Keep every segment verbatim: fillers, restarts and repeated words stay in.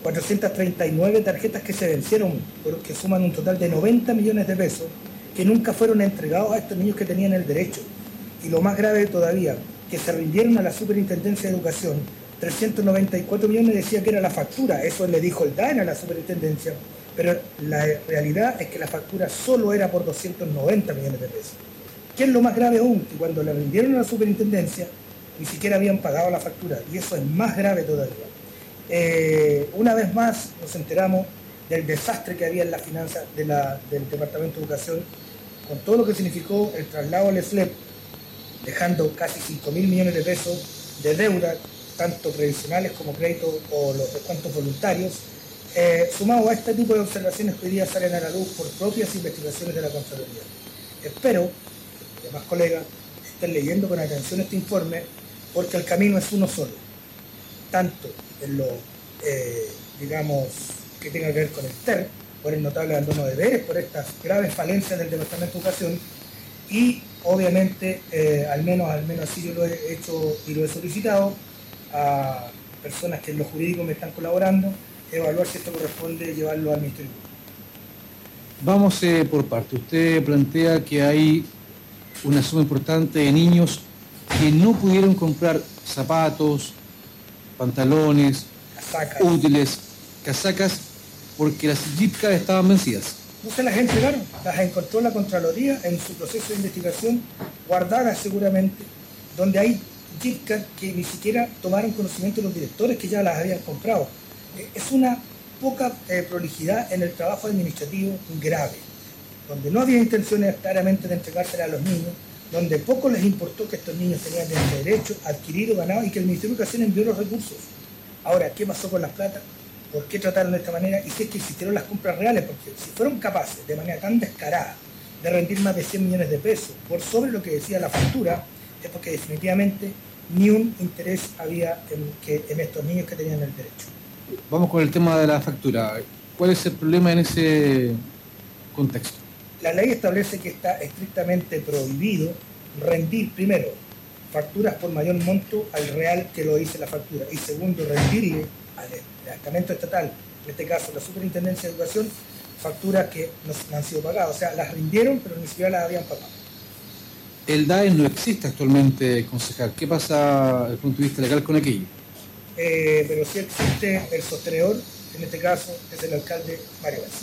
cuatrocientas treinta y nueve tarjetas que se vencieron, que suman un total de noventa millones de pesos, que nunca fueron entregados a estos niños que tenían el derecho. Y lo más grave todavía, que se rindieron a la Superintendencia de Educación trescientos noventa y cuatro millones, decía que era la factura, eso le dijo el D A N a la Superintendencia, pero la realidad es que la factura solo era por doscientos noventa millones de pesos. ¿Qué es lo más grave aún? Que cuando le rindieron a la Superintendencia, ni siquiera habían pagado la factura, y eso es más grave todavía. Eh, una vez más nos enteramos del desastre que había en las finanzas de la, del Departamento de Educación, con todo lo que significó el traslado al E S L E P, dejando casi cinco mil millones de pesos de deuda, tanto previsionales como créditos o los descuentos voluntarios, eh, sumado a este tipo de observaciones que hoy día salen a la luz por propias investigaciones de la Contraloría. Espero que los demás colegas estén leyendo con atención este informe, porque el camino es uno solo, tanto en lo, eh, digamos, que tenga que ver con el T E R, por el notable abandono de deberes, por estas graves falencias del Departamento de Educación, y obviamente, eh, al menos al menos así yo lo he hecho y lo he solicitado a personas que en lo jurídico me están colaborando, evaluar si esto corresponde llevarlo al Ministerio Público. Vamos eh, por parte. Usted plantea que hay una suma importante de niños que no pudieron comprar zapatos, pantalones, casacas. útiles, casacas, porque las gift cards estaban vencidas. No se las entregaron, las encontró la Contraloría en su proceso de investigación, guardadas seguramente, donde hay gift cards que ni siquiera tomaron conocimiento de los directores que ya las habían comprado. Eh, es una poca eh, prolijidad en el trabajo administrativo grave, donde no había intenciones claramente de entregárselas a los niños, donde poco les importó que estos niños tenían el derecho adquirido, ganado, y que el Ministerio de Educación envió los recursos. Ahora, ¿qué pasó con las plata? ¿Por qué trataron de esta manera? Y si es que existieron las compras reales, porque si fueron capaces de manera tan descarada de rendir más de cien millones de pesos por sobre lo que decía la factura, es porque definitivamente ni un interés había en, que, en estos niños que tenían el derecho. Vamos con el tema de la factura. ¿Cuál es el problema en ese contexto? La ley establece que está estrictamente prohibido rendir, primero, facturas por mayor monto al real que lo dice la factura, y segundo, rendirle al estamento estatal, en este caso la Superintendencia de Educación, facturas que no han sido pagadas. O sea, las rindieron, pero ni siquiera las habían pagado. El D A E no existe actualmente, concejal. ¿Qué pasa desde el punto de vista legal con aquello? Eh, pero sí existe el sostenedor, en este caso es el alcalde Mario Benza.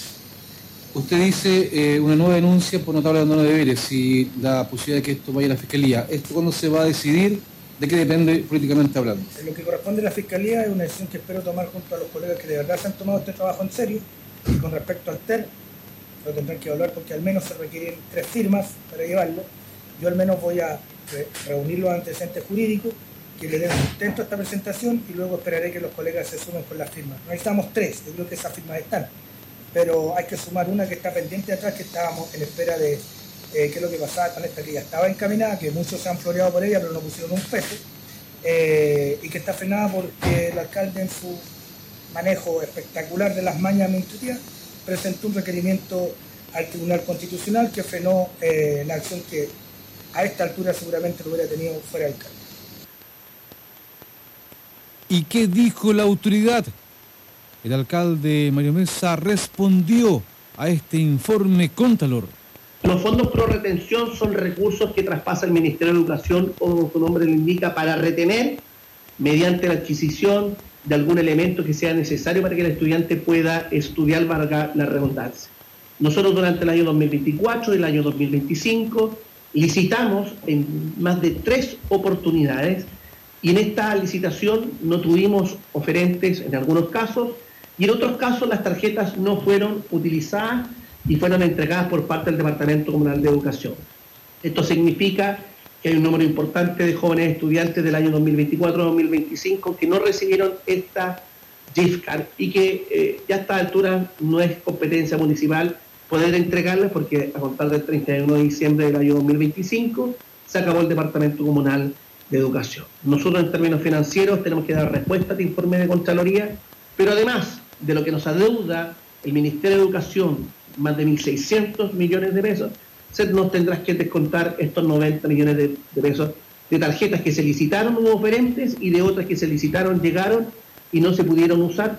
Usted dice eh, una nueva denuncia por notable abandono de deberes y la posibilidad de que esto vaya a la Fiscalía. ¿Esto cuándo se va a decidir? ¿De qué depende políticamente hablando? En lo que corresponde a la Fiscalía es una decisión que espero tomar junto a los colegas que de verdad se han tomado este trabajo en serio. Y con respecto al T E R, lo tendrán que evaluar porque al menos se requieren tres firmas para llevarlo. Yo al menos voy a re reunir los antecedentes jurídicos que le den sustento a esta presentación y luego esperaré que los colegas se sumen con las firmas. Necesitamos tres, yo creo que esas firmas están, pero hay que sumar una que está pendiente atrás, que estábamos en espera de eh, qué es lo que pasaba con esta que ya estaba encaminada, que muchos se han floreado por ella pero no pusieron un peso, eh, y que está frenada porque el alcalde, en su manejo espectacular de las mañas administrativas, presentó un requerimiento al Tribunal Constitucional que frenó eh, la acción que a esta altura seguramente lo hubiera tenido fuera del alcalde. ¿Y qué dijo la autoridad? El alcalde Mario Mesa respondió a este informe Contralor. Los fondos pro retención son recursos que traspasa el Ministerio de Educación, como su nombre lo indica, para retener mediante la adquisición de algún elemento que sea necesario para que el estudiante pueda estudiar, valga la redundancia. Nosotros durante el año dos mil veinticuatro y el año dos mil veinticinco licitamos en más de tres oportunidades, y en esta licitación no tuvimos oferentes en algunos casos, y en otros casos las tarjetas no fueron utilizadas y fueron entregadas por parte del Departamento Comunal de Educación. Esto significa que hay un número importante de jóvenes estudiantes del año dos mil veinticuatro a dos mil veinticinco que no recibieron esta gift card y que eh, ya a esta altura no es competencia municipal poder entregarlas, porque a contar del treinta y uno de diciembre del año dos mil veinticinco se acabó el Departamento Comunal de Educación. Nosotros en términos financieros tenemos que dar respuesta a este informe de Contraloría, pero además de lo que nos adeuda el Ministerio de Educación, más de mil seiscientos millones de pesos, se nos tendrá que descontar estos noventa millones de, de pesos de tarjetas que se licitaron, hubo oferentes, y de otras que se licitaron, llegaron y no se pudieron usar